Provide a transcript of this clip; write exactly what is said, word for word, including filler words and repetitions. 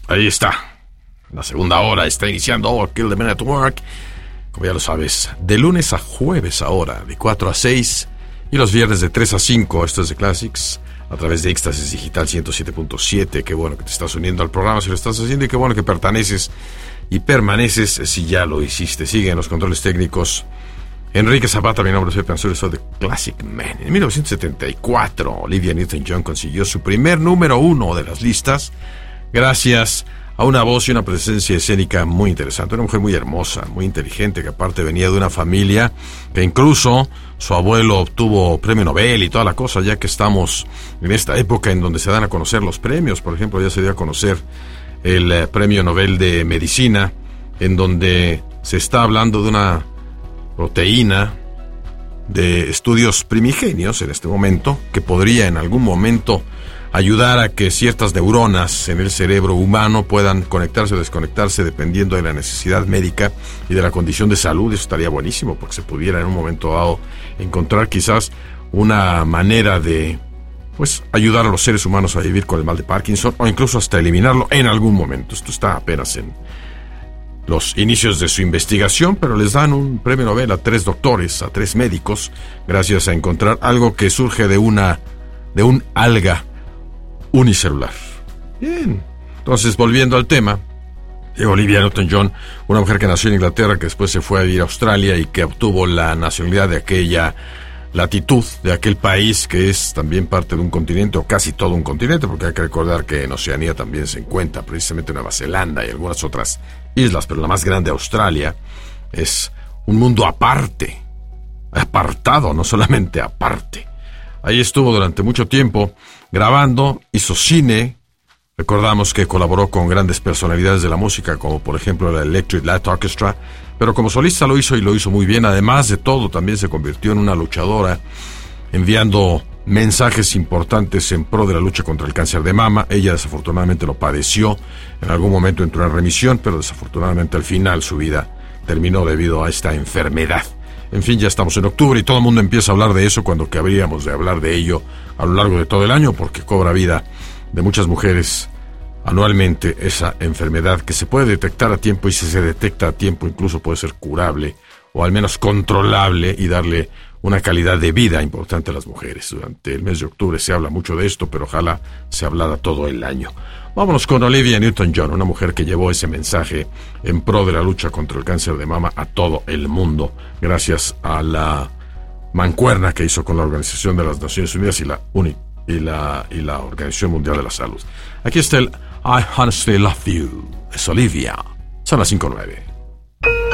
Ahí está. La segunda hora está iniciando All Kill the Men at Work. Como ya lo sabes, de lunes a jueves ahora, de cuatro a seis. Y los viernes de tres a cinco. Esto es The Classics. A través de Éxtasis Digital ciento siete punto siete. Qué bueno que te estás uniendo al programa si lo estás haciendo. Y qué bueno que perteneces y permaneces si ya lo hiciste. Sigue en los controles técnicos Enrique Zapata. Mi nombre es Pepe Ansur, soy The Classic Man. En mil novecientos setenta y cuatro, Olivia Newton-John consiguió su primer número uno de las listas gracias a una voz y una presencia escénica muy interesante. Una mujer muy hermosa, muy inteligente, que aparte venía de una familia que incluso su abuelo obtuvo premio Nobel y toda la cosa, ya que estamos en esta época en donde se dan a conocer los premios. Por ejemplo, ya se dio a conocer el eh, premio Nobel de Medicina, en donde se está hablando de una proteína de estudios primigenios en este momento, que podría en algún momento ayudar a que ciertas neuronas en el cerebro humano puedan conectarse o desconectarse dependiendo de la necesidad médica y de la condición de salud. Eso estaría buenísimo, porque se pudiera en un momento dado encontrar quizás una manera de pues ayudar a los seres humanos a vivir con el mal de Parkinson, o incluso hasta eliminarlo en algún momento. Esto está apenas en los inicios de su investigación, pero les dan un premio Nobel a tres doctores, a tres médicos, gracias a encontrar algo que surge de una de un alga unicelular. Bien. Entonces, volviendo al tema, Olivia Newton-John, una mujer que nació en Inglaterra, que después se fue a vivir a Australia y que obtuvo la nacionalidad de aquella latitud, de aquel país que es también parte de un continente, o casi todo un continente, porque hay que recordar que en Oceanía también se encuentra precisamente Nueva Zelanda y algunas otras islas, pero la más grande, Australia, es un mundo aparte, apartado, no solamente aparte. Ahí estuvo durante mucho tiempo grabando, hizo cine. Recordamos que colaboró con grandes personalidades de la música, como por ejemplo la Electric Light Orchestra, pero como solista lo hizo y lo hizo muy bien. Además de todo, también se convirtió en una luchadora, enviando mensajes importantes en pro de la lucha contra el cáncer de mama. Ella desafortunadamente lo padeció, en algún momento entró en remisión, pero desafortunadamente al final su vida terminó debido a esta enfermedad. En fin, ya estamos en octubre y todo el mundo empieza a hablar de eso, cuando que habríamos de hablar de ello a lo largo de todo el año, porque cobra vida de muchas mujeres anualmente esa enfermedad, que se puede detectar a tiempo, y si se detecta a tiempo incluso puede ser curable o al menos controlable y darle una calidad de vida importante a las mujeres. Durante el mes de octubre se habla mucho de esto, pero ojalá se hablara todo el año. Vámonos con Olivia Newton-John, una mujer que llevó ese mensaje en pro de la lucha contra el cáncer de mama a todo el mundo, gracias a la mancuerna que hizo con la Organización de las Naciones Unidas y la UNI y la, y la Organización Mundial de la Salud. Aquí está el I Honestly Love You. Es Olivia. Son las cinco nueve.